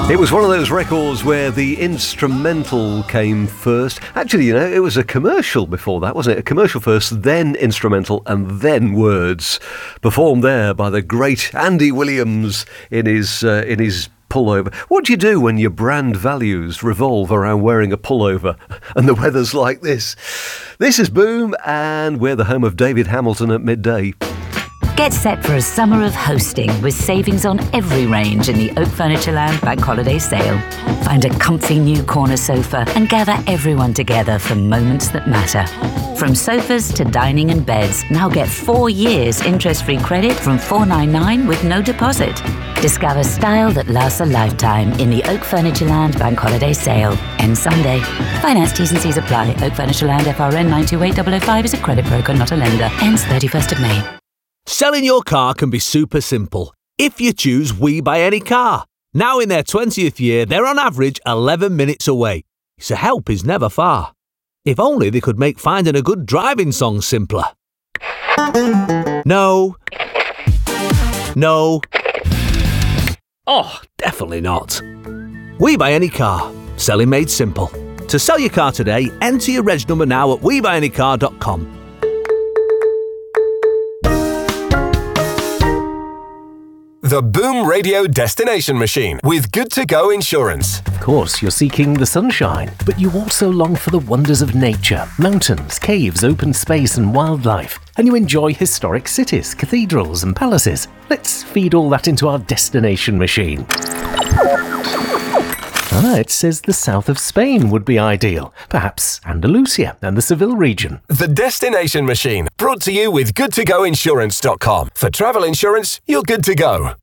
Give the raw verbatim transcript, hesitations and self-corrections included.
It was one of those records where the instrumental came first. Actually, you know, it was a commercial before that, wasn't it? A commercial first, then instrumental, and then words. Performed there by the great Andy Williams in his uh, in his pullover. What do you do when your brand values revolve around wearing a pullover and the weather's like this? This is Boom, and we're the home of David Hamilton at midday. Get set for a summer of hosting with savings on every range in the Oak Furnitureland Bank Holiday Sale. Find a comfy new corner sofa and gather everyone together for moments that matter. From sofas to dining and beds, now get four years interest-free credit from four hundred ninety-nine dollars with no deposit. Discover style that lasts a lifetime in the Oak Furnitureland Bank Holiday Sale. Ends Sunday. Finance T's and C's apply. Oak Furnitureland F R N nine two eight zero zero five is a credit broker, not a lender. Ends thirty-first of May. Selling your car can be super simple if you choose We Buy Any Car. Now in their twentieth year, they're on average eleven minutes away, so help is never far. If only they could make finding a good driving song simpler. No. No. Oh, definitely not. We Buy Any Car. Selling made simple. To sell your car today, enter your reg number now at we buy any car dot com. The Boom Radio Destination Machine with Good To Go Insurance. Of course, you're seeking the sunshine, but you also long for the wonders of nature, mountains, caves, open space and wildlife. And you enjoy historic cities, cathedrals and palaces. Let's feed all that into our destination machine. Ah, it says the south of Spain would be ideal. Perhaps Andalusia and the Seville region. The Destination Machine, brought to you with good to go insurance dot com. For travel insurance, you're good to go.